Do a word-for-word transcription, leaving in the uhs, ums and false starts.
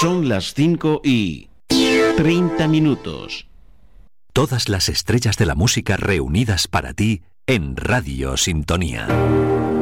Son las cinco y treinta minutos. Todas las estrellas de la música reunidas para ti en Radio Sintonía.